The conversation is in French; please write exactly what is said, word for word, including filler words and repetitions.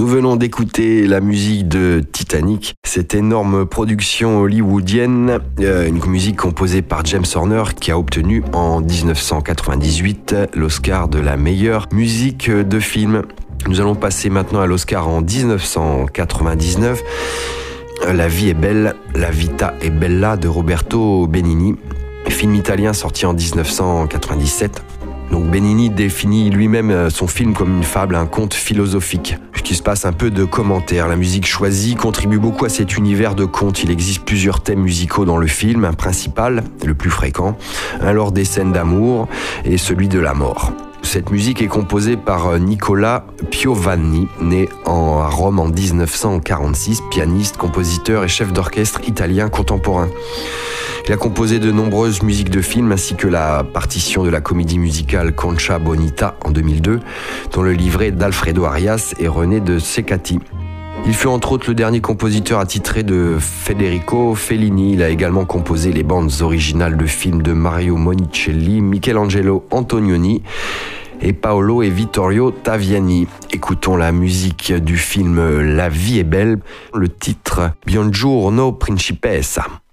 venons d'écouter la musique de Titanic, cette énorme production hollywoodienne, euh, une musique composée par James Horner qui a obtenu en dix-neuf cent quatre-vingt-dix-huit l'Oscar de la meilleure musique de film. Nous allons passer maintenant à l'Oscar en dix-neuf cent quatre-vingt-dix-neuf. La vie est belle, la vita è bella de Roberto Benigni, film italien sorti en dix-neuf cent quatre-vingt-dix-sept. Donc Benigni définit lui-même son film comme une fable, un conte philosophique, puisqu'il se passe un peu de commentaires. La musique choisie contribue beaucoup à cet univers de conte. Il existe plusieurs thèmes musicaux dans le film, un principal, le plus fréquent, un lors des scènes d'amour et celui de la mort. Cette musique est composée par Nicola Piovani, né en, à Rome en dix-neuf cent quarante-six, pianiste, compositeur et chef d'orchestre italien contemporain. Il a composé de nombreuses musiques de films ainsi que la partition de la comédie musicale Concha Bonita en deux mille deux, dont le livret d'Alfredo Arias et René de Cecati. Il fut entre autres le dernier compositeur attitré de Federico Fellini. Il a également composé les bandes originales de films de Mario Monicelli, Michelangelo Antonioni et Paolo et Vittorio Taviani. Écoutons la musique du film La vie est belle, le titre Buongiorno Principessa.